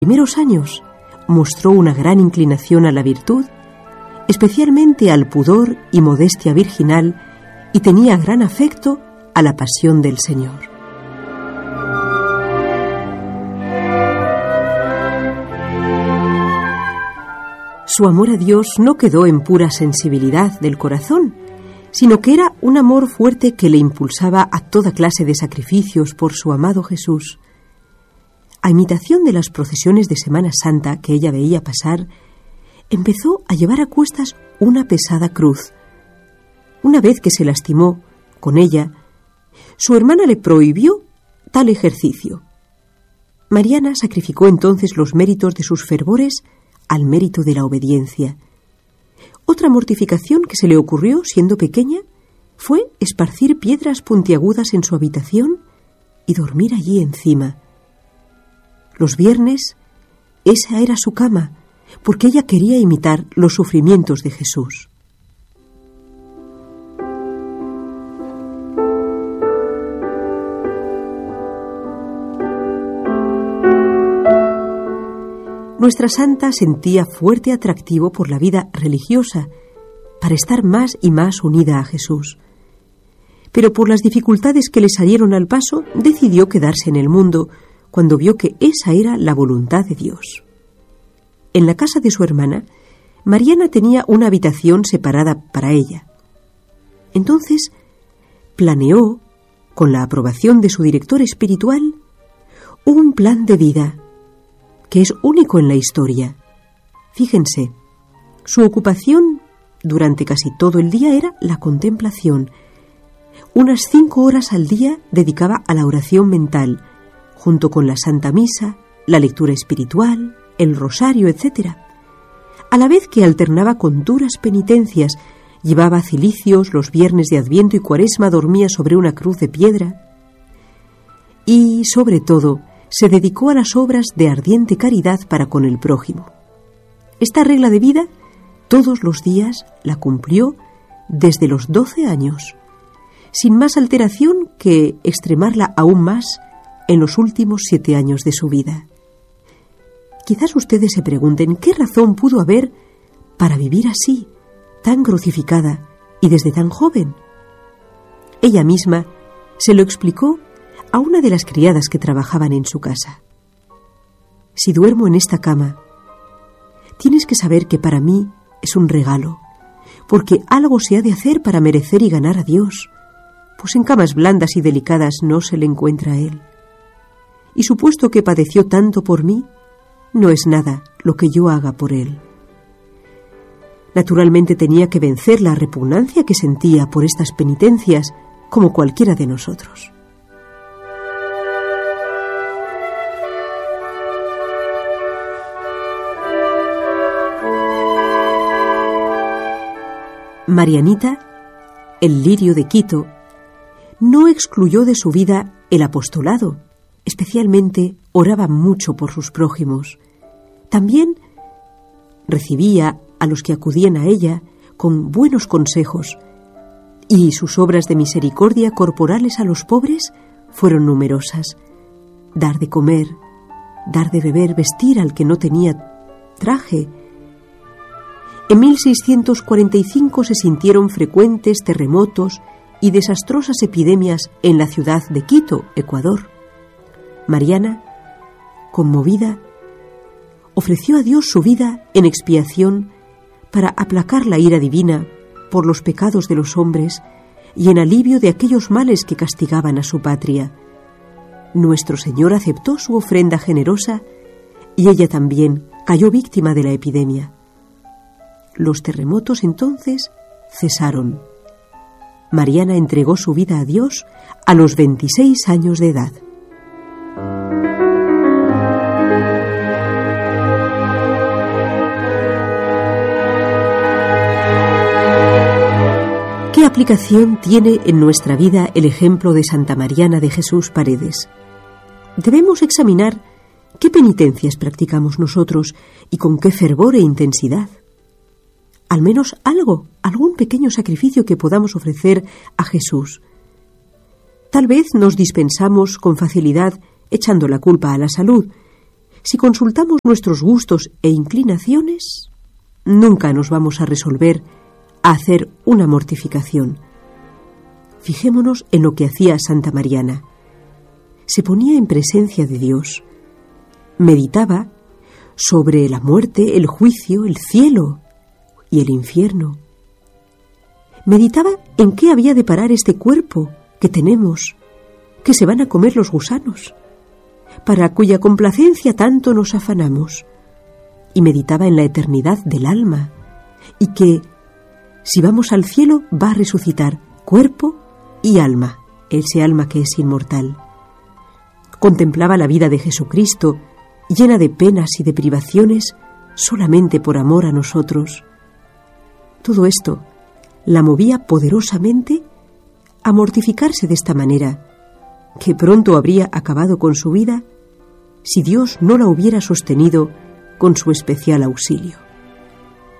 primeros años mostró una gran inclinación a la virtud, especialmente al pudor y modestia virginal, y tenía gran afecto a la pasión del Señor. Su amor a Dios no quedó en pura sensibilidad del corazón, sino que era un amor fuerte que le impulsaba a toda clase de sacrificios por su amado Jesús. A imitación de las procesiones de Semana Santa que ella veía pasar, empezó a llevar a cuestas una pesada cruz. Una vez que se lastimó con ella, su hermana le prohibió tal ejercicio. Mariana sacrificó entonces los méritos de sus fervores al mérito de la obediencia. Otra mortificación que se le ocurrió siendo pequeña fue esparcir piedras puntiagudas en su habitación y dormir allí encima. Los viernes, esa era su cama, porque ella quería imitar los sufrimientos de Jesús. Nuestra santa sentía fuerte atractivo por la vida religiosa, para estar más y más unida a Jesús. Pero por las dificultades que le salieron al paso, decidió quedarse en el mundo, cuando vio que esa era la voluntad de Dios. En la casa de su hermana, Mariana tenía una habitación separada para ella. Entonces, planeó, con la aprobación de su director espiritual, un plan de vida que es único en la historia. Fíjense, su ocupación durante casi todo el día era la contemplación. Unas 5 horas al día dedicaba a la oración mental, junto con la Santa Misa, la lectura espiritual, el rosario, etc. A la vez que alternaba con duras penitencias, llevaba cilicios, los viernes de Adviento y Cuaresma dormía sobre una cruz de piedra. Y, sobre todo, se dedicó a las obras de ardiente caridad para con el prójimo. Esta regla de vida, todos los días, la cumplió desde los 12 años, sin más alteración que extremarla aún más en los últimos 7 años de su vida. Quizás ustedes se pregunten qué razón pudo haber para vivir así, tan crucificada y desde tan joven. Ella misma se lo explicó a una de las criadas que trabajaban en su casa. Si duermo en esta cama, tienes que saber que para mí es un regalo, porque algo se ha de hacer para merecer y ganar a Dios, pues en camas blandas y delicadas no se le encuentra a Él. Y supuesto que padeció tanto por mí, no es nada lo que yo haga por Él. Naturalmente tenía que vencer la repugnancia que sentía por estas penitencias, como cualquiera de nosotros. Marianita, el lirio de Quito, no excluyó de su vida el apostolado. Especialmente oraba mucho por sus prójimos. También recibía a los que acudían a ella con buenos consejos, y sus obras de misericordia corporales a los pobres fueron numerosas. Dar de comer, dar de beber, vestir al que no tenía traje. En 1645 se sintieron frecuentes terremotos y desastrosas epidemias en la ciudad de Quito, Ecuador. Mariana, conmovida, ofreció a Dios su vida en expiación para aplacar la ira divina por los pecados de los hombres y en alivio de aquellos males que castigaban a su patria. Nuestro Señor aceptó su ofrenda generosa y ella también cayó víctima de la epidemia. Los terremotos entonces cesaron. Mariana entregó su vida a Dios a los 26 años de edad. ¿Qué aplicación tiene en nuestra vida el ejemplo de Santa Mariana de Jesús Paredes? Debemos examinar qué penitencias practicamos nosotros y con qué fervor e intensidad. Al menos algún pequeño sacrificio que podamos ofrecer a Jesús. Tal vez nos dispensamos con facilidad echando la culpa a la salud, Si consultamos nuestros gustos e inclinaciones, nunca nos vamos a resolver a hacer una mortificación. Fijémonos en lo que hacía Santa Mariana. Se ponía en presencia de Dios, meditaba sobre la muerte, el juicio, el cielo y el infierno. Meditaba en qué había de parar este cuerpo que tenemos, que se van a comer los gusanos, para cuya complacencia tanto nos afanamos. Y meditaba en la eternidad del alma, y que, si vamos al cielo, va a resucitar cuerpo y alma, ese alma que es inmortal. Contemplaba la vida de Jesucristo, llena de penas y de privaciones, solamente por amor a nosotros. Todo esto la movía poderosamente a mortificarse de esta manera, que pronto habría acabado con su vida si Dios no la hubiera sostenido con su especial auxilio.